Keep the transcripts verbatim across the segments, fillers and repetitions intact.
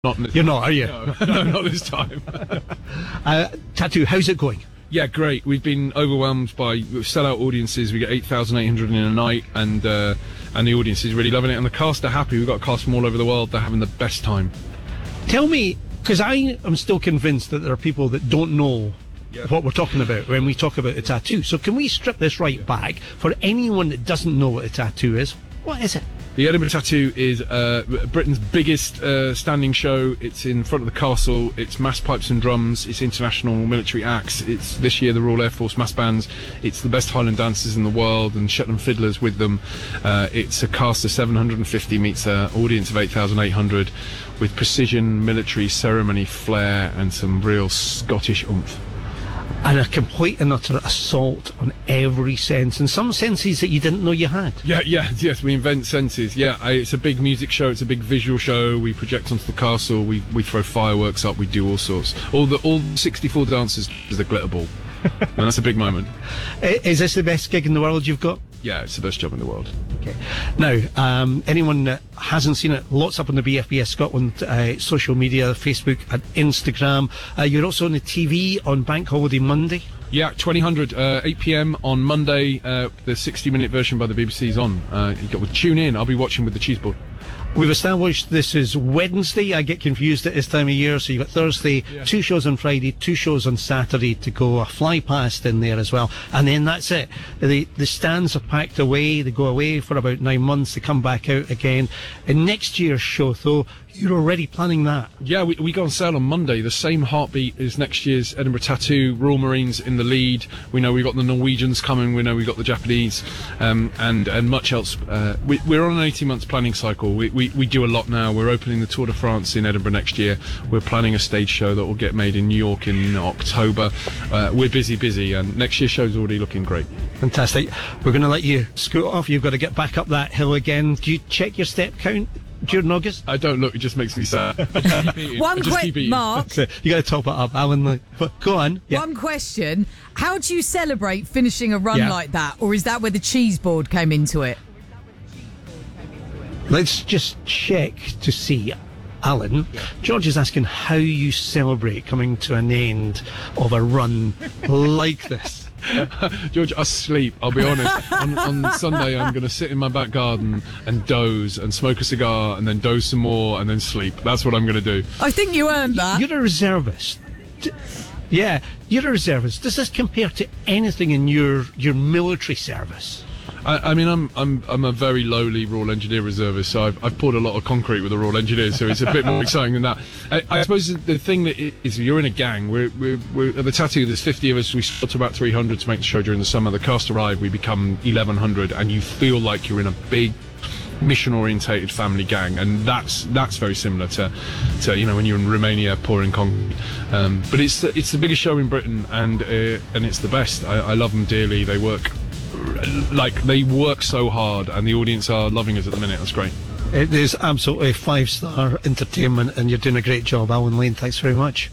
Not this You're not, are you? No, no, not this time. uh, Tattoo, how's it going? Yeah, great. We've been overwhelmed by sellout audiences. We get eight thousand eight hundred in a night, and uh, and the audience is really loving it. And the cast are happy. We've got a cast from all over the world. They're having the best time. Tell me, because I am still convinced that there are people that don't know yeah. what we're talking about when we talk about a tattoo. So can we strip this right back for anyone that doesn't know what a tattoo is? What is it? The Edinburgh Tattoo is uh, Britain's biggest uh, standing show. It's in front of the castle. It's mass pipes and drums. It's international military acts. It's this year the Royal Air Force mass bands. It's the best Highland dancers in the world and Shetland fiddlers with them. Uh, it's a cast of seven hundred fifty meets an audience of eight thousand eight hundred with precision military ceremony flair and some real Scottish oomph. And a complete and utter assault on every sense, and some senses that you didn't know you had. Yeah, yeah, yes, we invent senses. Yeah, I, it's a big music show, it's a big visual show. We project onto the castle, we, we throw fireworks up, we do all sorts. All the all sixty-four dancers is a glitter ball. And that's a big moment. Is this the best gig in the world you've got? Yeah, it's the best job in the world. Okay. Now, um, anyone that hasn't seen it, lots up on the B F B S Scotland uh, social media, Facebook and Instagram. Uh, you're also on the T V on Bank Holiday Monday. Yeah, twenty hundred, uh, eight p m on Monday. Uh, the sixty minute version by the B B C is on. Uh, you got to tune in. I'll be watching with the cheese board. We've established this is Wednesday. I get confused at this time of year. So you've got Thursday, yeah. two shows on Friday, two shows on Saturday to go. A fly past in there as well. And then that's it. The, the stands are packed away. They go away for about nine months. They come back out again. And next year's show, though, you're already planning that. Yeah, we, we go on sale on Monday. The same heartbeat as next year's Edinburgh Tattoo. Royal Marines in the lead. We know we've got the Norwegians coming. We know we've got the Japanese, um, and and much else. Uh, we, we're on an eighteen months planning cycle. We, we we do a lot now. We're opening the Tour de France in Edinburgh next year. We're planning a stage show that will get made in New York in October. Uh, we're busy, busy, and next year's show's already looking great. Fantastic. We're going to let you scoot off. You've got to get back up that hill again. Do you check your step count during August? I don't look, it just makes me sad. One quick, Mark. You got to top it up, Alan. Go on. Yeah. One question. How do you celebrate finishing a run yeah. like that? Or is that where the cheese board came into it? Let's just check to see. Alan, yeah. George is asking how you celebrate coming to an end of a run like this. George, I sleep, I'll be honest. on, on Sunday I'm going to sit in my back garden and doze and smoke a cigar and then doze some more and then sleep. That's what I'm going to do. I think you earned that. You're a reservist. D- yeah, you're a reservist. Does this compare to anything in your, your military service? I, I mean, I'm I'm I'm a very lowly Royal Engineer reservist, so I've, I've poured a lot of concrete with the Royal Engineers, so it's a bit more exciting than that. I, I suppose the thing that is, you're in a gang. We're, we're, we're at the Tattoo. There's fifty of us. We start to about three hundred to make the show during the summer. The cast arrive. We become eleven hundred, and you feel like you're in a big mission-orientated family gang, and that's that's very similar to, to you know, when you're in Romania pouring concrete. Um, but it's the, it's the biggest show in Britain, and uh, and it's the best. I, I love them dearly. They work. Like, they work so hard, and the audience are loving us at the minute. That's great. It is absolutely five-star entertainment, and you're doing a great job, Alan Lane. Thanks very much.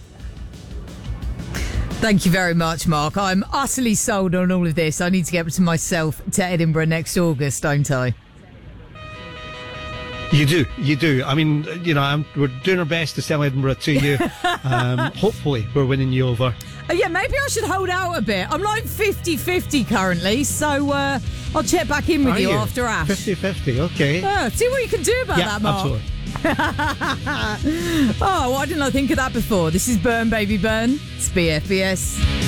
Thank you very much, Mark. I'm utterly sold on all of this. I need to get to myself to Edinburgh next August, don't I? You do, you do. I mean, you know, I'm, we're doing our best to sell Edinburgh to you. um, hopefully, we're winning you over. Oh, yeah, maybe I should hold out a bit. I'm like fifty-fifty currently, so uh, I'll check back in with you, you after Ash. fifty-fifty, okay. Uh, see what you can do about yeah, that, Mark. Absolutely. Oh, why didn't I think of that before? This is Burn Baby Burn. It's B F B S.